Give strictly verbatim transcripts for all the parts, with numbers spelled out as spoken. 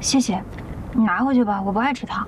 谢谢，你拿回去吧，我不爱吃糖。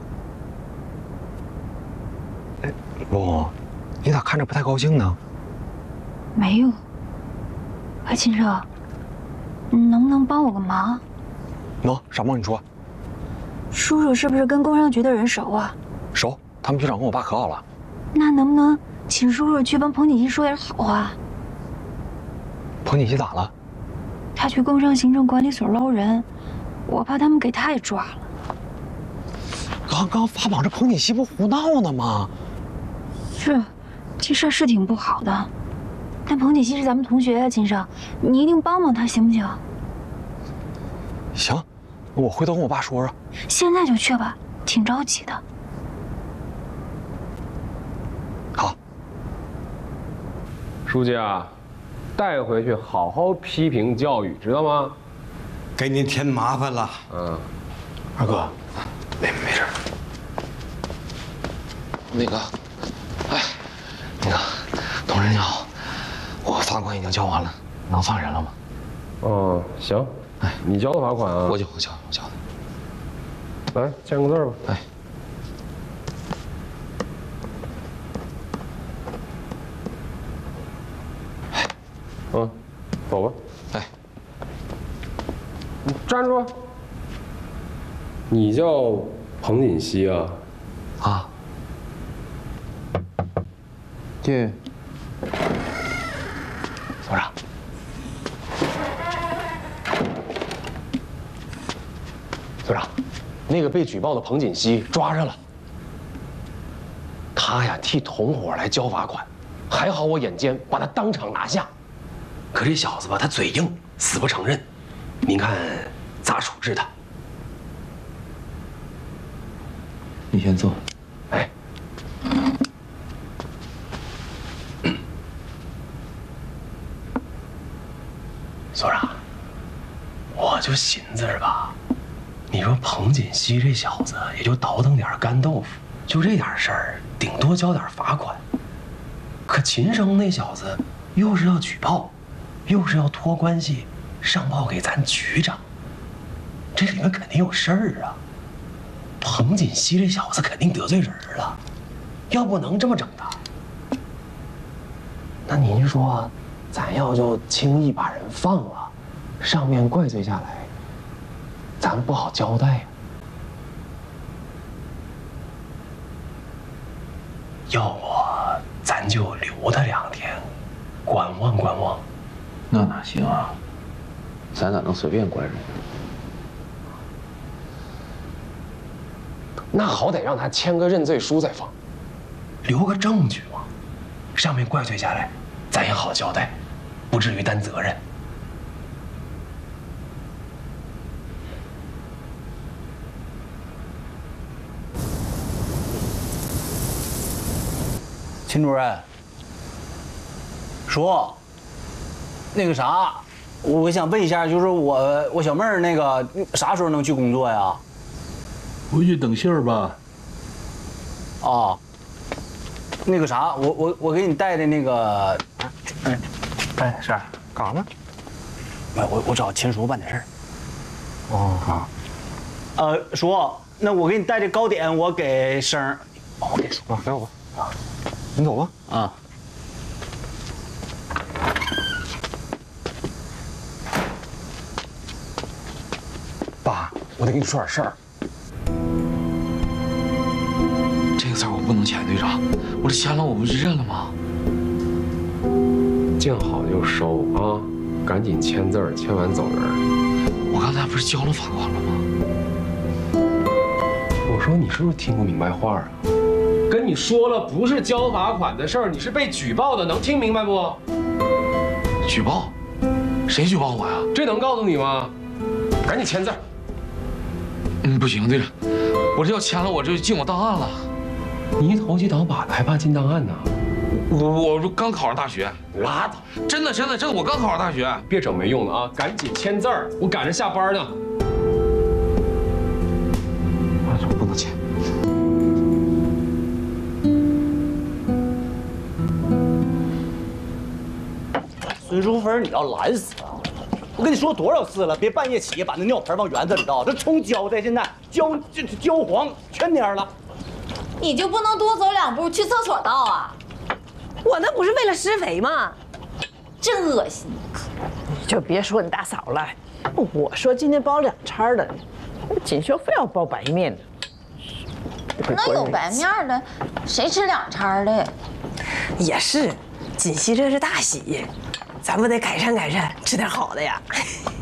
哎，龙红，你咋看着不太高兴呢？ 没有。哎，秦少，你能不能帮我个忙？ 能，啥忙你说。 叔叔是不是跟工商局的人熟啊？ 熟，他们局长跟我爸可好了。 那能不能请叔叔去帮彭锦熙说点好话？ 彭锦熙咋了？ 他去工商行政管理所捞人，我怕他们给他也抓了。 刚刚发榜，这彭锦熙不胡闹呢吗？ 是，这事儿是挺不好的。但彭锦熙是咱们同学啊，秦少，你一定帮帮他，行不行？ 行，我回头跟我爸说说。 现在就去吧，挺着急的。 好。 书记啊，带回去好好批评教育，知道吗？ 给您添麻烦了。 嗯， 二哥，没没事。那个，哎，那个，同志你好，我罚款已经交完了，能放人了吗？ 哦，行。哎，你交的罚款啊？ 我交，我交，我交的。 来，签个字吧。 哎。 哎。嗯，走吧。 哎。 你站住！你叫彭锦熙啊？ 啊。 进。 所长。所长，那个被举报的彭锦熙抓着了。他呀替同伙来交罚款，还好我眼尖把他当场拿下。可这小子吧，他嘴硬，死不承认。您看咋处置他？ 你先坐。 哎。所长，我就寻思着吧。你说彭锦熙这小子也就倒腾点干豆腐，就这点事儿，顶多交点罚款。可秦生那小子又是要举报，又是要托关系上报给咱局长，这里面肯定有事儿啊。彭锦熙这小子肯定得罪人了，要不能这么整的。那您说，咱要就轻易把人放了，上面怪罪下来，咱不好交代呀。要我，咱就留他两天，观望观望。 那哪行啊？咱咋能随便关人？ 那好歹让他签个认罪书再放，留个证据嘛。上面怪罪下来，咱也好交代，不至于担责任。 秦主任，说，那个啥，我想问一下，就是我我小妹儿那个啥时候能去工作呀？ 回去等信儿吧。 啊，那个啥，我我我给你带的那个，哎，哎，是干啥呢？我我我找秦叔办点事儿。哦啊，呃，叔，那我给你带的糕点，我给生儿，我给叔啊，给我吧。啊，你走吧。 啊。 爸，我得跟你说点事儿。 这个字我不能签，队长，我这签了我不是认了吗？ 见好就收啊，赶紧签字儿，签完走人。 我刚才不是交了罚款了吗？ 我说你是不是听不明白话啊？跟你说了，不是交罚款的事儿，你是被举报的，能听明白不？ 举报？谁举报我呀？ 这能告诉你吗？赶紧签字。 嗯，不行，队长，我这要签了，我就进我档案了。 你一投机倒把的，还怕进档案呢？ 我我刚考上大学。 拉倒！ 真的真的真的，我刚考上大学。 别整没用的啊！赶紧签字儿，我赶着下班呢。 我不能签。 孙淑芬，你要懒死啊！ 我跟你说多少次了，别半夜起把那尿盆往园子里倒，这葱焦的现在焦这焦黄全蔫了。 你就不能多走两步去厕所倒啊？ 我那不是为了施肥吗？ 真恶心！ 你就别说你大嫂了，我说今天包两餐的，锦绣非要包白面的。 那有白面的，谁吃两餐的？ 也是，锦溪这是大喜，咱们得改善改善，吃点好的呀。